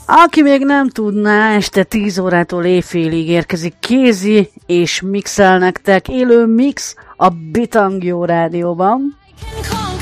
Aki még nem tudná, este 10 órától éjfélig érkezik Kézi, és mixel nektek élő mix a Bitangyó rádióban.